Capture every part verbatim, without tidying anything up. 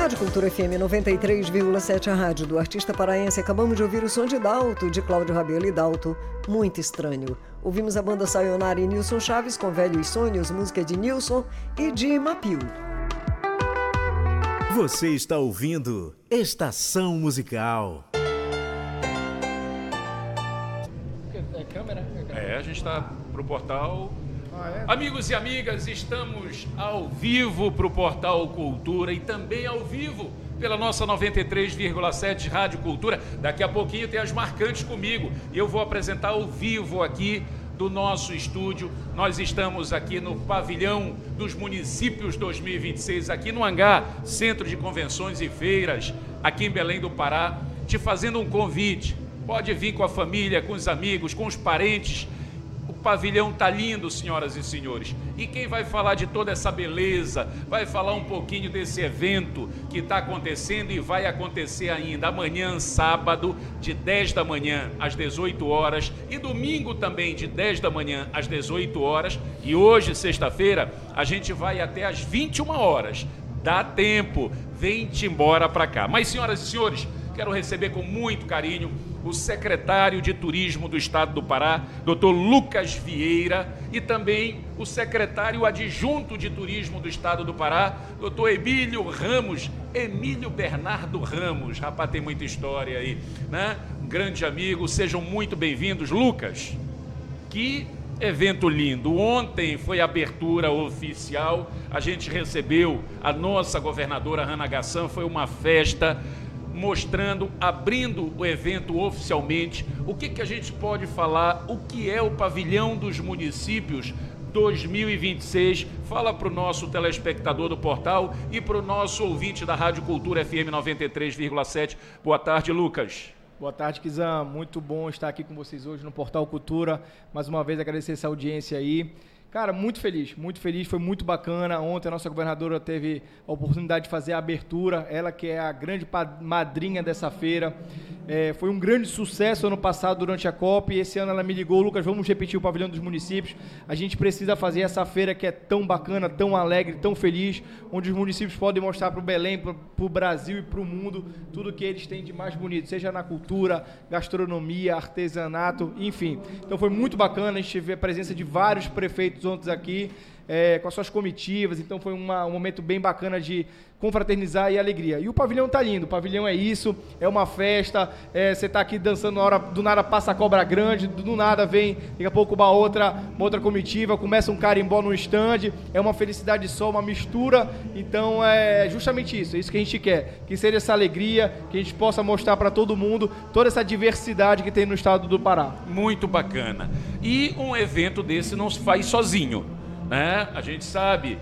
Rádio Cultura F M noventa e três vírgula sete, a rádio do artista paraense. Acabamos de ouvir o som de Dalto, de Cláudio Rabelo e Dalto, Muito Estranho. Ouvimos a banda Sayonara e Nilson Chaves com Velhos Sonhos, música de Nilson e de Mapio. Você está ouvindo Estação Musical. É câmera? É, a gente está pro portal. Ah, é? Amigos e amigas, estamos ao vivo pro Portal Cultura e também ao vivo pela nossa noventa e três vírgula sete Rádio Cultura. Daqui a pouquinho tem as marcantes comigo e eu vou apresentar ao vivo aqui do nosso estúdio. Nós estamos aqui no Pavilhão dos Municípios dois mil e vinte e seis, aqui no Hangar, Centro de Convenções e Feiras, aqui em Belém do Pará, te fazendo um convite. Pode vir com a família, com os amigos, com os parentes. O pavilhão tá lindo, senhoras e senhores. E quem vai falar de toda essa beleza, vai falar um pouquinho desse evento que está acontecendo e vai acontecer ainda amanhã, sábado, de dez da manhã às dezoito horas, e domingo também de dez da manhã às dezoito horas, e hoje, sexta-feira, a gente vai até às vinte e uma horas. Dá tempo, vem-te embora para cá. Mas, senhoras e senhores, quero receber com muito carinho o secretário de Turismo do Estado do Pará, doutor Lucas Vieira, e também o secretário adjunto de Turismo do Estado do Pará, doutor Emílio Ramos, Emílio Bernardo Ramos. Rapaz, tem muita história aí, né? Um grande amigo, sejam muito bem-vindos. Lucas, que evento lindo. Ontem foi a abertura oficial, a gente recebeu a nossa governadora Hannah Gassan, foi uma festa mostrando, abrindo o evento oficialmente. O que, que a gente pode falar? O que é o Pavilhão dos Municípios dois mil e vinte e seis? Fala para o nosso telespectador do portal e para o nosso ouvinte da Rádio Cultura F M noventa e três vírgula sete. Boa tarde, Lucas. Boa tarde, Kizan. Muito bom estar aqui com vocês hoje no Portal Cultura. Mais uma vez agradecer essa audiência aí. Cara, muito feliz, muito feliz, foi muito bacana. Ontem a nossa governadora teve a oportunidade de fazer a abertura, ela que é a grande madrinha dessa feira. É, foi um grande sucesso ano passado durante a COP, e esse ano ela me ligou: Lucas, vamos repetir o Pavilhão dos Municípios. A gente precisa fazer essa feira que é tão bacana, tão alegre, tão feliz, onde os municípios podem mostrar para o Belém, para o Brasil e para o mundo tudo que eles têm de mais bonito, seja na cultura, gastronomia, artesanato, enfim. Então foi muito bacana, a gente teve a presença de vários prefeitos ontem aqui, é, com as suas comitivas, então foi uma, um momento bem bacana de confraternizar e alegria. E o pavilhão tá lindo, o pavilhão é isso, é uma festa, é, você tá aqui dançando, na hora, do nada passa a cobra grande, do nada vem, daqui a pouco uma outra, uma outra comitiva, começa um carimbó no stand, é uma felicidade só, uma mistura, então é justamente isso, é isso que a gente quer, que seja essa alegria, que a gente possa mostrar para todo mundo toda essa diversidade que tem no estado do Pará. Muito bacana. E um evento desse não se faz sozinho, né? A gente sabe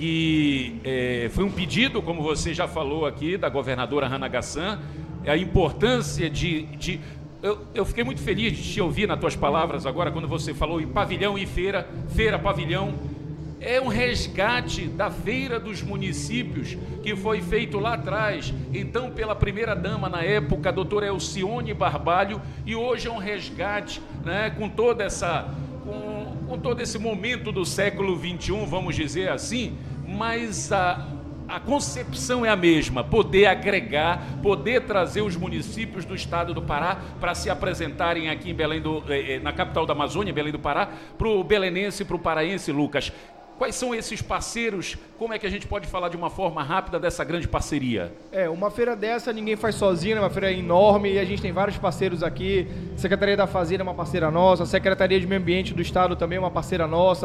que é, foi um pedido, como você já falou aqui, da governadora Hannah Gassan, a importância de... de eu, eu fiquei muito feliz de te ouvir nas tuas palavras agora, quando você falou em pavilhão e feira, feira, pavilhão. É um resgate da Feira dos Municípios, que foi feito lá atrás, então pela primeira-dama na época, a doutora Elcione Barbalho, e hoje é um resgate, né, com toda essa... Com, com todo esse momento do século vinte e um, vamos dizer assim, mas a, a concepção é a mesma: poder agregar, poder trazer os municípios do estado do Pará para se apresentarem aqui em Belém, do, eh, na capital da Amazônia, Belém do Pará, para o belenense e para o paraense. Lucas, quais são esses parceiros? Como é que a gente pode falar de uma forma rápida dessa grande parceria? É, uma feira dessa ninguém faz sozinho, é uma feira enorme e a gente tem vários parceiros aqui. A Secretaria da Fazenda é uma parceira nossa, a Secretaria de Meio Ambiente do Estado também é uma parceira nossa,